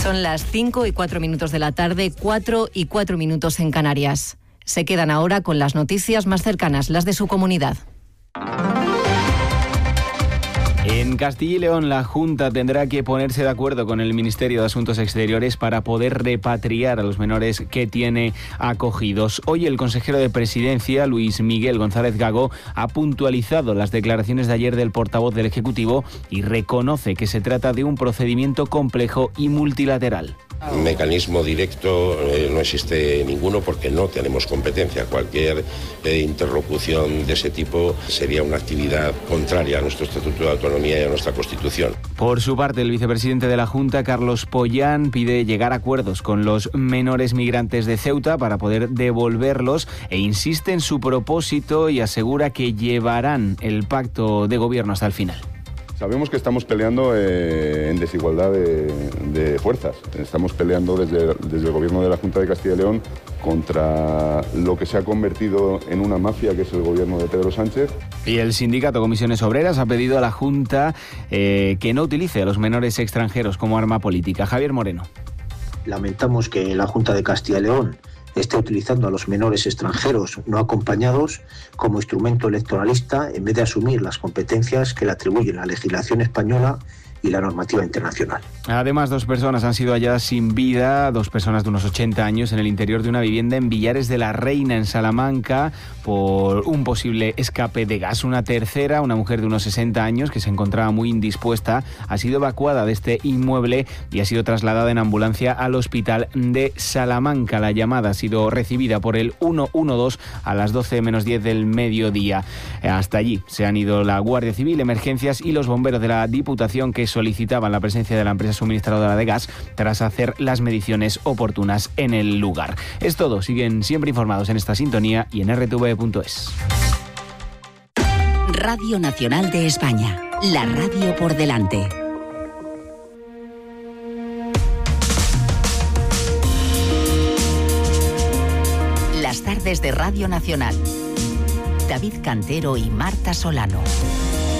Son las 5:04 de la tarde, 4:04 en Canarias. Se quedan ahora con las noticias más cercanas, las de su comunidad. En Castilla y León, la Junta tendrá que ponerse de acuerdo con el Ministerio de Asuntos Exteriores para poder repatriar a los menores que tiene acogidos. Hoy el consejero de Presidencia, Luis Miguel González Gago, ha puntualizado las declaraciones de ayer del portavoz del Ejecutivo y reconoce que se trata de un procedimiento complejo y multilateral. Un mecanismo directo no existe ninguno porque no tenemos competencia. Cualquier interlocución de ese tipo sería una actividad contraria a nuestro Estatuto de Autonomía y a nuestra Constitución. Por su parte, el vicepresidente de la Junta, Carlos Pollán, pide llegar a acuerdos con los menores migrantes de Ceuta para poder devolverlos e insiste en su propósito y asegura que llevarán el pacto de gobierno hasta el final. Sabemos que estamos peleando en desigualdad de fuerzas. Estamos peleando desde el gobierno de la Junta de Castilla y León contra lo que se ha convertido en una mafia, que es el gobierno de Pedro Sánchez. Y el sindicato Comisiones Obreras ha pedido a la Junta que no utilice a los menores extranjeros como arma política. Javier Moreno. Lamentamos que la Junta de Castilla y León esté utilizando a los menores extranjeros no acompañados como instrumento electoralista en vez de asumir las competencias que le atribuyen la legislación española y la normativa internacional. Además, 2 personas han sido halladas sin vida, 2 personas de unos 80 años en el interior de una vivienda en Villares de la Reina, en Salamanca, por un posible escape de gas. Una tercera, una mujer de unos 60 años que se encontraba muy indispuesta, ha sido evacuada de este inmueble y ha sido trasladada en ambulancia al hospital de Salamanca. La llamada ha sido recibida por el 112 a las 12 menos 10 del mediodía. Hasta allí se han ido la Guardia Civil, Emergencias y los bomberos de la Diputación, que solicitaban la presencia de la empresa suministradora de gas tras hacer las mediciones oportunas en el lugar. Es todo, siguen siempre informados en esta sintonía y en rtv.es. Radio Nacional de España, la radio por delante. Las tardes de Radio Nacional. David Cantero y Marta Solano.